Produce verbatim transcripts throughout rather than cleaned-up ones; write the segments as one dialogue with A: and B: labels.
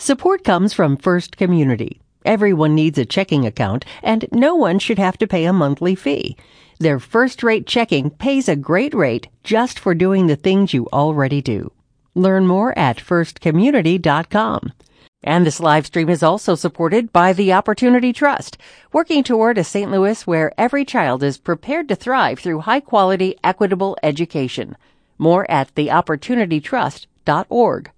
A: Support comes from First Community. Everyone needs a checking account, and no one should have to pay a monthly fee. Their first-rate checking pays a great rate just for doing the things you already do. Learn more at first community dot com. And this live stream is also supported by the Opportunity Trust, working toward a Saint Louis where every child is prepared to thrive through high-quality, equitable education. More at the opportunity trust dot org.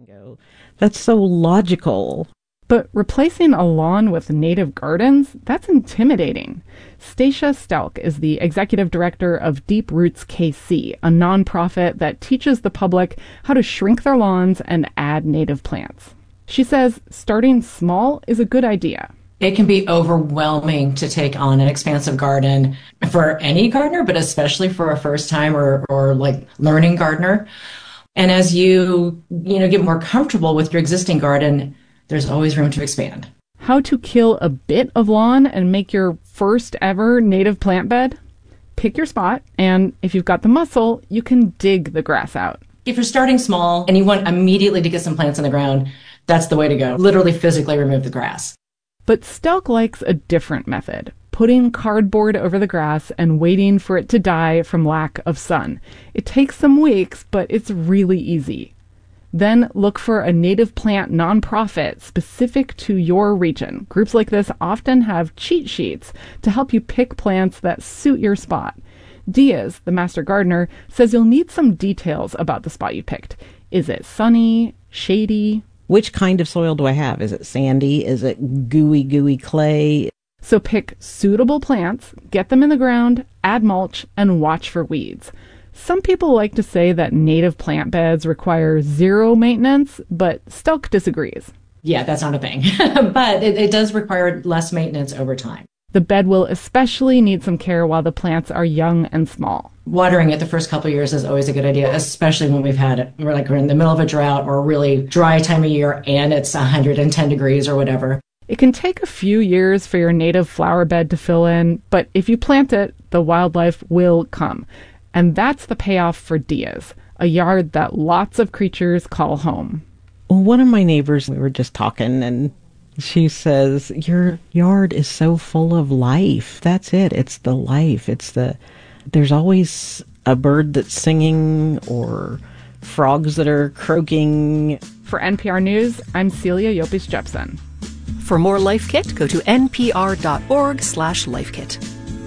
B: That's so logical.
C: But replacing a lawn with native gardens, that's intimidating. Stacia Stelk is the executive director of Deep Roots K C, a nonprofit that teaches the public how to shrink their lawns and add native plants. She says starting small is a good idea.
D: It can be overwhelming to take on an expansive garden for any gardener, but especially for a first time or, or like learning gardener. And as you, you know, get more comfortable with your existing garden, there's always room to expand.
C: How to kill a bit of lawn and make your first ever native plant bed? Pick your spot, and if you've got the muscle, you can dig the grass out.
D: If you're starting small and you want immediately to get some plants in the ground, that's the way to go. Literally physically remove the grass.
C: But Stelk likes a different method, putting cardboard over the grass and waiting for it to die from lack of sun. It takes some weeks, but it's really easy. Then look for a native plant nonprofit specific to your region. Groups like this often have cheat sheets to help you pick plants that suit your spot. Diaz, the master gardener, says you'll need some details about the spot you picked. Is it sunny, shady?
B: Which kind of soil do I have? Is it sandy? Is it gooey, gooey clay?
C: So pick suitable plants, get them in the ground, add mulch, and watch for weeds. Some people like to say that native plant beds require zero maintenance, but Stelk disagrees.
D: Yeah, that's not a thing. But it, it does require less maintenance over time.
C: The bed will especially need some care while the plants are young and small.
D: Watering it the first couple of years is always a good idea, especially when we've had, we're like we're in the middle of a drought or a really dry time of year and it's one hundred ten degrees or whatever.
C: It can take a few years for your native flower bed to fill in, but if you plant it, the wildlife will come. And that's the payoff for Diaz, a yard that lots of creatures call home.
B: Well, one of my neighbors, we were just talking, and she says, your yard is so full of life. That's it. It's the life. It's the, there's always a bird that's singing or frogs that are croaking.
C: For N P R News, I'm Celia Yopis Jepson.
A: For more Life Kit, go to npr.org slash lifekit.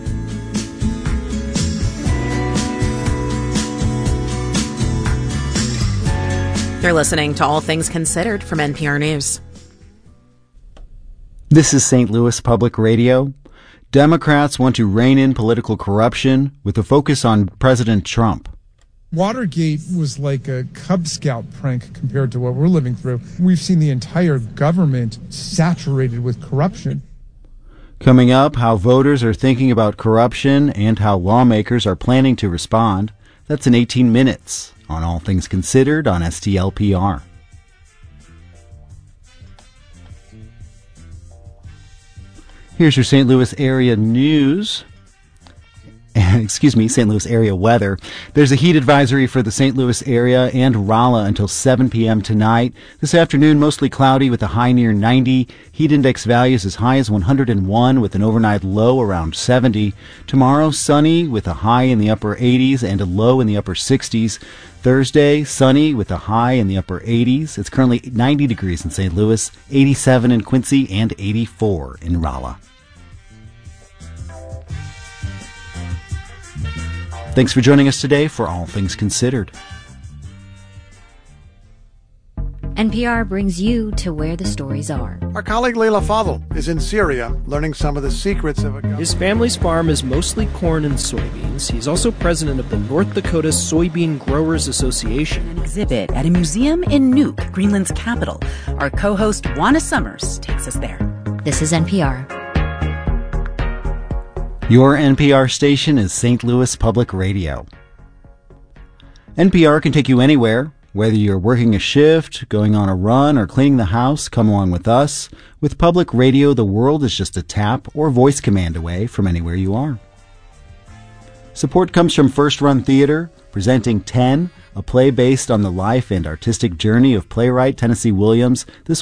E: You're listening to All Things Considered from N P R News.
F: This is Saint Louis Public Radio. Democrats want to rein in political corruption with a focus on President Trump.
G: Watergate was like a Cub Scout prank compared to what we're living through. We've seen the entire government saturated with corruption.
F: Coming up, how voters are thinking about corruption and how lawmakers are planning to respond. That's in eighteen minutes on All Things Considered on S T L P R. Here's your Saint Louis area news. Excuse me, Saint Louis area weather. There's a heat advisory for the Saint Louis area and Rolla until seven p.m. tonight. This afternoon, mostly cloudy with a high near ninety. Heat index values as high as one hundred one with an overnight low around seventy. Tomorrow, sunny with a high in the upper eighties and a low in the upper sixties. Thursday, sunny with a high in the upper eighties. It's currently ninety degrees in Saint Louis, eighty-seven in Quincy, and eighty-four in Rolla. Thanks for joining us today for All Things Considered.
H: N P R brings you to where the stories are.
I: Our colleague Leila Fadel is in Syria learning some of the secrets of a...
J: His family's farm is mostly corn and soybeans. He's also president of the North Dakota Soybean Growers Association.
K: An exhibit at a museum in Nuuk, Greenland's capital. Our co-host Juana Summers takes us there.
H: This is N P R.
F: Your N P R station is Saint Louis Public Radio. N P R can take you anywhere. Whether you're working a shift, going on a run, or cleaning the house, come along with us. With public radio, the world is just a tap or voice command away from anywhere you are. Support comes from First Run Theater, presenting ten, a play based on the life and artistic journey of playwright Tennessee Williams. This